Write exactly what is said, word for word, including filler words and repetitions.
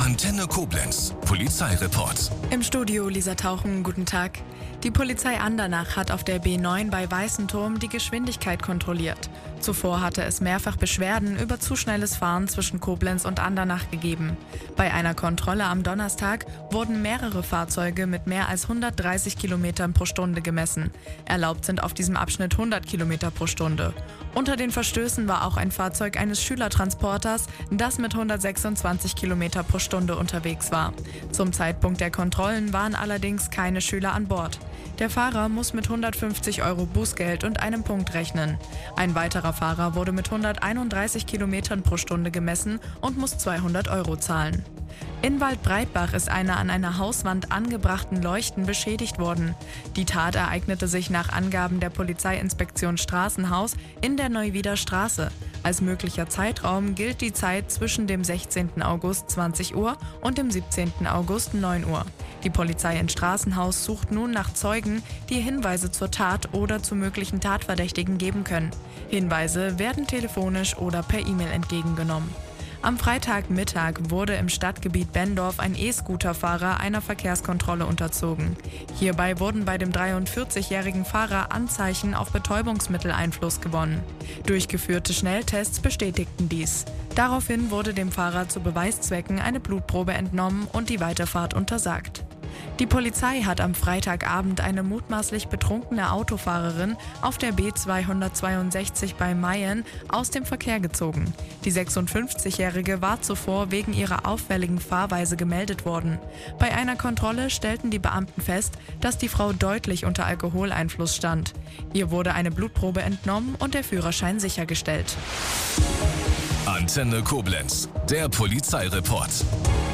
Antenne Koblenz, Polizeireport. Im Studio Lisa Tauchen, guten Tag. Die Polizei Andernach hat auf der B neun bei Weißenturm die Geschwindigkeit kontrolliert. Zuvor hatte es mehrfach Beschwerden über zu schnelles Fahren zwischen Koblenz und Andernach gegeben. Bei einer Kontrolle am Donnerstag wurden mehrere Fahrzeuge mit mehr als hundertdreißig Kilometern pro Stunde gemessen. Erlaubt sind auf diesem Abschnitt hundert Kilometer pro Stunde. Unter den Verstößen war auch ein Fahrzeug eines Schülertransporters, das mit hundertsechsundzwanzig Kilometer pro Stunde unterwegs war. Zum Zeitpunkt der Kontrollen waren allerdings keine Schüler an Bord. Der Fahrer muss mit hundertfünfzig Euro Bußgeld und einem Punkt rechnen. Ein weiterer Fahrer wurde mit hunderteinunddreißig Kilometern pro Stunde gemessen und muss zweihundert Euro zahlen. In Waldbreitbach ist eine an einer Hauswand angebrachten Leuchten beschädigt worden. Die Tat ereignete sich nach Angaben der Polizeiinspektion Straßenhaus in der Neuwieder Straße. Als möglicher Zeitraum gilt die Zeit zwischen dem sechzehnten August zwanzig Uhr und dem siebzehnten August neun Uhr. Die Polizei in Straßenhaus sucht nun nach Zeugen, die Hinweise zur Tat oder zu möglichen Tatverdächtigen geben können. Hinweise werden telefonisch oder per E-Mail entgegengenommen. Am Freitagmittag wurde im Stadtgebiet Benndorf ein E-Scooter-Fahrer einer Verkehrskontrolle unterzogen. Hierbei wurden bei dem dreiundvierzigjährigen Fahrer Anzeichen auf Betäubungsmitteleinfluss gewonnen. Durchgeführte Schnelltests bestätigten dies. Daraufhin wurde dem Fahrer zu Beweiszwecken eine Blutprobe entnommen und die Weiterfahrt untersagt. Die Polizei hat am Freitagabend eine mutmaßlich betrunkene Autofahrerin auf der B zweihundertzweiundsechzig bei Mayen aus dem Verkehr gezogen. Die sechsundfünfzigjährige war zuvor wegen ihrer auffälligen Fahrweise gemeldet worden. Bei einer Kontrolle stellten die Beamten fest, dass die Frau deutlich unter Alkoholeinfluss stand. Ihr wurde eine Blutprobe entnommen und der Führerschein sichergestellt. Antenne Koblenz, der Polizeireport.